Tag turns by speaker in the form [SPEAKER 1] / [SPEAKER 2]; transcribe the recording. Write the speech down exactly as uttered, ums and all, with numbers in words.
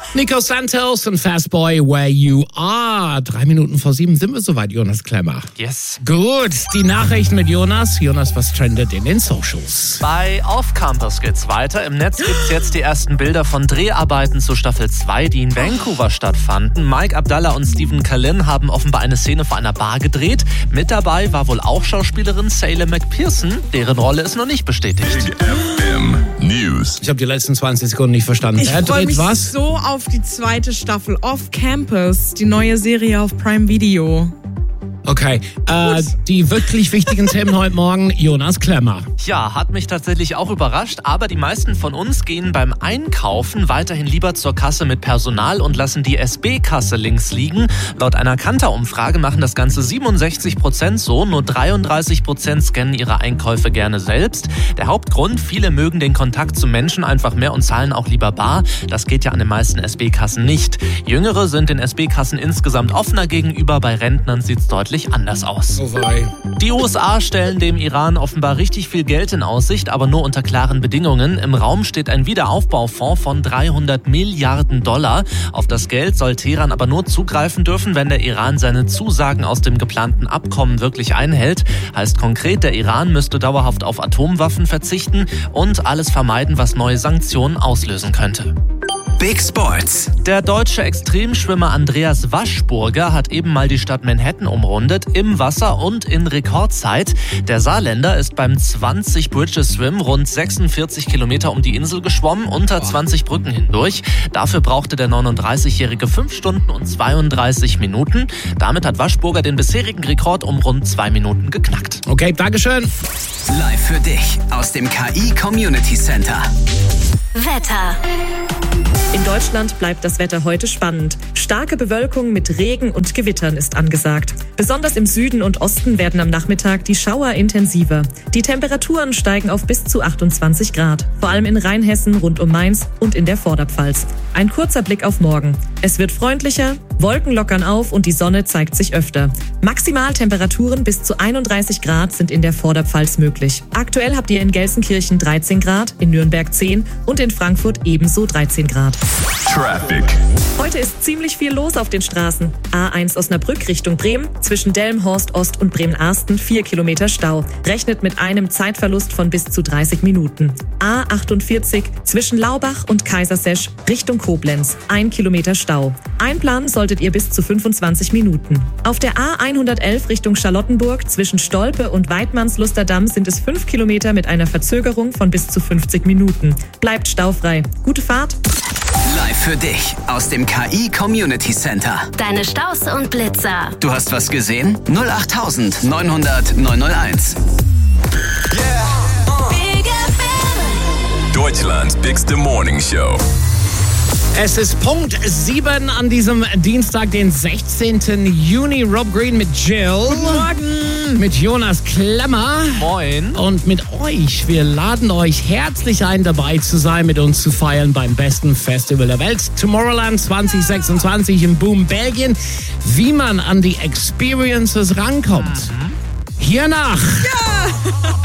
[SPEAKER 1] Nico Santos und Fastboy, Where You Are. Drei Minuten vor sieben sind wir soweit, Jonas Klemmer.
[SPEAKER 2] Yes.
[SPEAKER 1] Gut, die Nachrichten mit Jonas. Jonas, was trendet in den Socials?
[SPEAKER 2] Bei Off Campus geht's weiter. Im Netz gibt's jetzt die ersten Bilder von Dreharbeiten zu Staffel zwei, die in Vancouver stattfanden. Mike Abdallah und Stephen Kalin haben offenbar eine Szene vor einer Bar gedreht. Mit dabei war wohl auch Schauspielerin Salem McPherson. Deren Rolle ist noch nicht bestätigt.
[SPEAKER 3] F M News.
[SPEAKER 1] Ich habe die letzten zwanzig Sekunden nicht verstanden.
[SPEAKER 4] Ich
[SPEAKER 1] Er
[SPEAKER 4] freue
[SPEAKER 1] dreht
[SPEAKER 4] mich
[SPEAKER 1] was?
[SPEAKER 4] so auf die zweite Staffel Off Campus, die neue Serie auf Prime Video.
[SPEAKER 1] Okay, äh, die wirklich wichtigen Themen heute Morgen, Jonas Klemmer.
[SPEAKER 2] Ja, hat mich tatsächlich auch überrascht, aber die meisten von uns gehen beim Einkaufen weiterhin lieber zur Kasse mit Personal und lassen die S B-Kasse links liegen. Laut einer Kantar-Umfrage machen das Ganze siebenundsechzig Prozent so, nur dreiunddreißig Prozent scannen ihre Einkäufe gerne selbst. Der Hauptgrund, viele mögen den Kontakt zu Menschen einfach mehr und zahlen auch lieber bar. Das geht ja an den meisten S B-Kassen nicht. Jüngere sind den S B-Kassen insgesamt offener gegenüber, bei Rentnern sieht's deutlich anders aus.
[SPEAKER 1] Oh wei.
[SPEAKER 2] Die U S A stellen dem Iran offenbar richtig viel Geld in Aussicht, aber nur unter klaren Bedingungen. Im Raum steht ein Wiederaufbaufonds von dreihundert Milliarden Dollar. Auf das Geld soll Teheran aber nur zugreifen dürfen, wenn der Iran seine Zusagen aus dem geplanten Abkommen wirklich einhält. Heißt konkret, der Iran müsste dauerhaft auf Atomwaffen verzichten und alles vermeiden, was neue Sanktionen auslösen könnte.
[SPEAKER 5] Big Sports.
[SPEAKER 2] Der deutsche Extremschwimmer Andreas Waschburger hat eben mal die Stadt Manhattan umrundet, im Wasser und in Rekordzeit. Der Saarländer ist beim zwanzig Bridges Swim rund sechsundvierzig Kilometer um die Insel geschwommen, unter zwanzig Brücken hindurch. Dafür brauchte der neununddreißigjährige fünf Stunden und zweiunddreißig Minuten. Damit hat Waschburger den bisherigen Rekord um rund zwei Minuten geknackt.
[SPEAKER 1] Okay, Dankeschön.
[SPEAKER 5] Live für dich aus dem K I Community Center.
[SPEAKER 6] Wetter. In Deutschland bleibt das Wetter heute spannend. Starke Bewölkung mit Regen und Gewittern ist angesagt. Besonders im Süden und Osten werden am Nachmittag die Schauer intensiver. Die Temperaturen steigen auf bis zu achtundzwanzig Grad. Vor allem in Rheinhessen, rund um Mainz und in der Vorderpfalz. Ein kurzer Blick auf morgen. Es wird freundlicher, Wolken lockern auf und die Sonne zeigt sich öfter. Maximaltemperaturen bis zu einunddreißig Grad sind in der Vorderpfalz möglich. Aktuell habt ihr in Gelsenkirchen dreizehn Grad, in Nürnberg zehn und in Frankfurt ebenso dreizehn Grad.
[SPEAKER 3] Traffic.
[SPEAKER 6] Heute ist ziemlich viel los auf den Straßen. A eins Osnabrück Richtung Bremen, zwischen Delmenhorst Ost und Bremen-Arsten vier Kilometer Stau. Rechnet mit einem Zeitverlust von bis zu dreißig Minuten. A achtundvierzig zwischen Laubach und Kaisersesch Richtung Koblenz, ein Kilometer Stau. Einplanen solltet ihr bis zu fünfundzwanzig Minuten. Auf der A hundertelf Richtung Charlottenburg zwischen Stolpe und Weidmannslusterdamm sind es fünf Kilometer mit einer Verzögerung von bis zu fünfzig Minuten. Bleibt staufrei. Gute Fahrt!
[SPEAKER 5] Live für dich aus dem K I Community Center.
[SPEAKER 7] Deine Staus und Blitzer.
[SPEAKER 5] Du hast was gesehen? null acht neunhundert neunhunderteins.
[SPEAKER 7] Big F M.
[SPEAKER 3] Deutschlands bigste Morning Show.
[SPEAKER 1] Es ist Punkt sieben an diesem Dienstag, den sechzehnten Juni. Rob Green mit Jill.
[SPEAKER 4] Guten Morgen.
[SPEAKER 1] Mit Jonas Klemmer.
[SPEAKER 2] Moin.
[SPEAKER 1] Und mit euch. Wir laden euch herzlich ein, dabei zu sein, mit uns zu feiern beim besten Festival der Welt. Tomorrowland zwanzig sechsundzwanzig in Boom, Belgien. Wie man an die Experiences rankommt.
[SPEAKER 4] Mhm.
[SPEAKER 1] Hiernach.
[SPEAKER 4] Ja.